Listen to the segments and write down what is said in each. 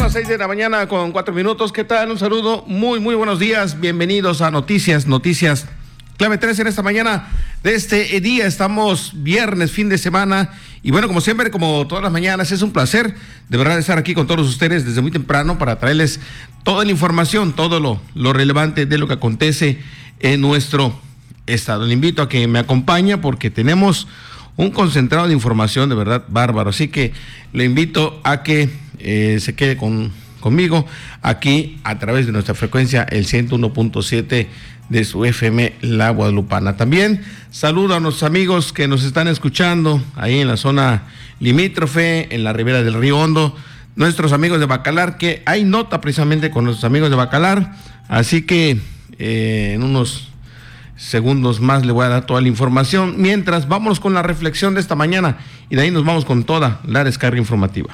las 6 de la mañana con 4 minutos. ¿Qué tal? Un saludo, muy buenos días. Bienvenidos a Noticias Clave 3 en esta mañana de este día. Estamos viernes, fin de semana. Y bueno, como siempre, como todas las mañanas, es un placer de verdad estar aquí con todos ustedes desde muy temprano para traerles toda la información, todo lo relevante de lo que acontece en nuestro estado. Le invito a que me acompañe porque tenemos un concentrado de información de verdad bárbaro. Así que le invito a que se quede conmigo aquí a través de nuestra frecuencia, el 101.7 de su FM La Guadalupana. También saludo a nuestros amigos que nos están escuchando ahí en la zona limítrofe, en la ribera del Río Hondo, nuestros amigos de Bacalar, que hay nota precisamente con nuestros amigos de Bacalar, así que en unos segundos más le voy a dar toda la información. Mientras, vámonos con la reflexión de esta mañana y de ahí nos vamos con toda la descarga informativa.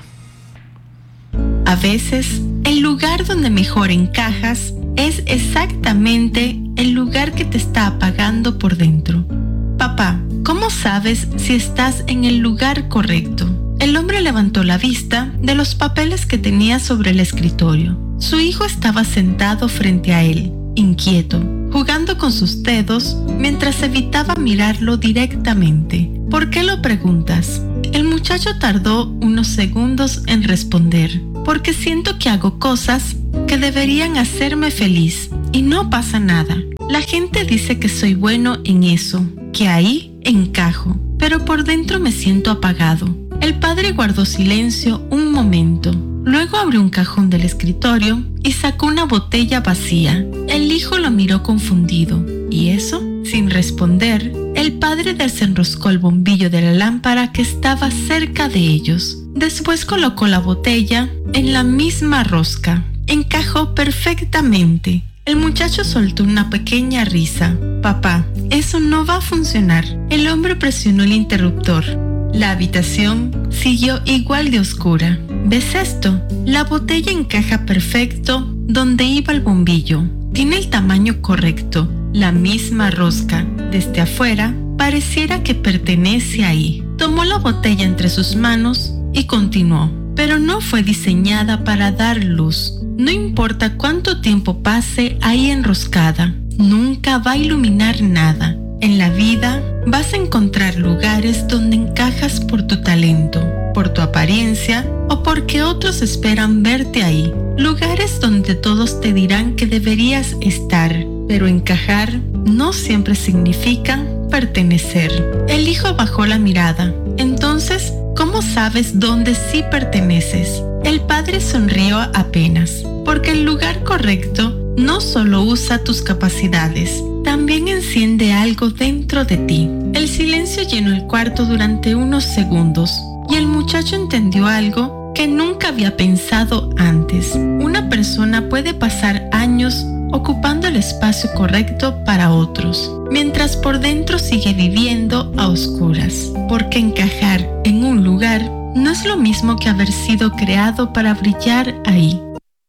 A veces, el lugar donde mejor encajas es exactamente el lugar que te está apagando por dentro. Papá, ¿cómo sabes si estás en el lugar correcto? El hombre levantó la vista de los papeles que tenía sobre el escritorio. Su hijo estaba sentado frente a él, inquieto, jugando con sus dedos mientras evitaba mirarlo directamente. ¿Por qué lo preguntas? El muchacho tardó unos segundos en responder. Porque siento que hago cosas que deberían hacerme feliz y no pasa nada. La gente dice que soy bueno en eso, que ahí encajo, pero por dentro me siento apagado. El padre guardó silencio un momento. Luego abrió un cajón del escritorio y sacó una botella vacía. El hijo lo miró confundido. ¿Y eso? Sin responder, el padre desenroscó el bombillo de la lámpara que estaba cerca de ellos. Después colocó la botella en la misma rosca. Encajó perfectamente. El muchacho soltó una pequeña risa. Papá, eso no va a funcionar. El hombre presionó el interruptor. La habitación siguió igual de oscura. ¿Ves esto? La botella encaja perfecto donde iba el bombillo. Tiene el tamaño correcto. La misma rosca. Desde afuera, pareciera que pertenece ahí. Tomó la botella entre sus manos y continuó. Pero no fue diseñada para dar luz. No importa cuánto tiempo pase ahí enroscada, nunca va a iluminar nada. En la vida vas a encontrar lugares donde encajas por tu talento, por tu apariencia o porque otros esperan verte ahí. Lugares donde todos te dirán que deberías estar, pero encajar no siempre significa pertenecer. El hijo bajó la mirada. Entonces, ¿cómo sabes dónde sí perteneces? El padre sonrió apenas, porque el lugar correcto no solo usa tus capacidades, también enciende algo dentro de ti. El silencio llenó el cuarto durante unos segundos, y el muchacho entendió algo que nunca había pensado antes. Una persona puede pasar años ocupando el espacio correcto para otros, mientras por dentro sigue viviendo a oscuras, porque encajar en un lugar no es lo mismo que haber sido creado para brillar ahí.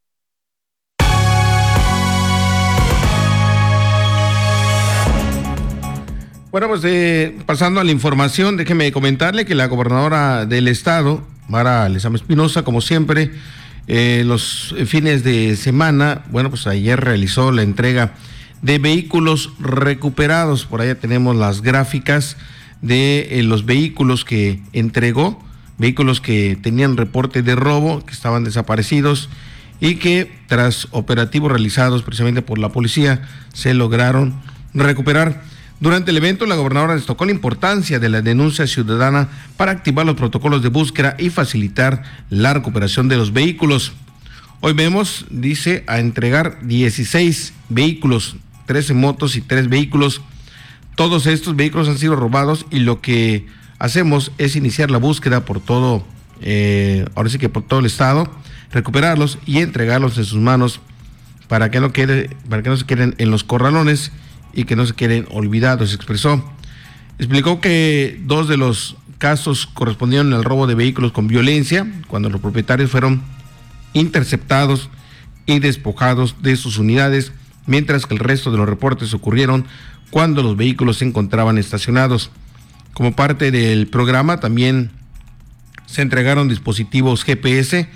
Bueno, pues pasando a la información, déjeme comentarle que la gobernadora del estado, Mara Lezama Espinosa, como siempre, los fines de semana, bueno, pues ayer realizó la entrega de vehículos recuperados. Por allá tenemos las gráficas de los vehículos que entregó, vehículos que tenían reporte de robo, que estaban desaparecidos y que tras operativos realizados precisamente por la policía se lograron recuperar. Durante el evento, la gobernadora destacó la importancia de la denuncia ciudadana para activar los protocolos de búsqueda y facilitar la recuperación de los vehículos. Hoy vemos, dice, a entregar 16 vehículos, 13 motos y 3 vehículos. Todos estos vehículos han sido robados y lo que hacemos es iniciar la búsqueda por todo, ahora sí que por todo el estado, recuperarlos y entregarlos en sus manos para que no se queden en los corralones y que no se queden olvidados, expresó. Explicó que 2 de los casos correspondieron al robo de vehículos con violencia, cuando los propietarios fueron interceptados y despojados de sus unidades, mientras que el resto de los reportes ocurrieron cuando los vehículos se encontraban estacionados. Como parte del programa también se entregaron dispositivos GPS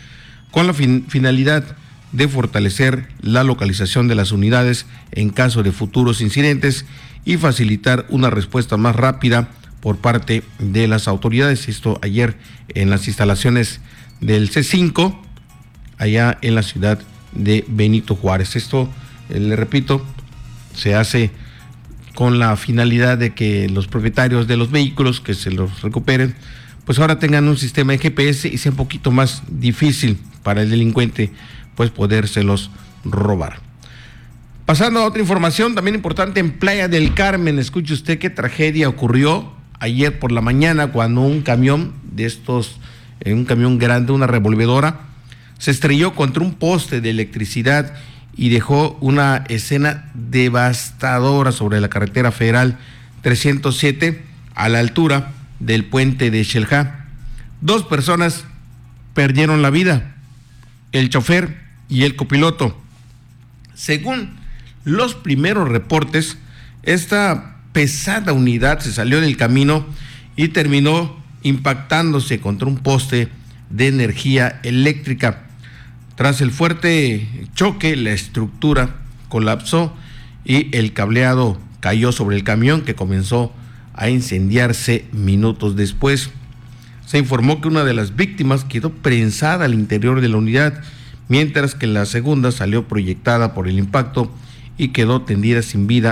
con la finalidad de fortalecer la localización de las unidades en caso de futuros incidentes y facilitar una respuesta más rápida por parte de las autoridades. Esto ayer en las instalaciones del C5, allá en la ciudad de Benito Juárez. Esto, le repito, se hace con la finalidad de que los propietarios de los vehículos que se los recuperen, pues ahora tengan un sistema de GPS y sea un poquito más difícil para el delincuente pues podérselos robar. Pasando a otra información también importante en Playa del Carmen, escuche usted qué tragedia ocurrió ayer por la mañana cuando un camión de estos, un camión grande, una revolvedora, se estrelló contra un poste de electricidad y dejó una escena devastadora sobre la carretera federal 307 a la altura del puente de Xel-Há. 2 personas perdieron la vida, el chofer y el copiloto. Según los primeros reportes, esta pesada unidad se salió del camino y terminó impactándose contra un poste de energía eléctrica. Tras el fuerte choque, la estructura colapsó y el cableado cayó sobre el camión, que comenzó a incendiarse minutos después. Se informó que una de las víctimas quedó prensada al interior de la unidad, mientras que la segunda salió proyectada por el impacto y quedó tendida sin vida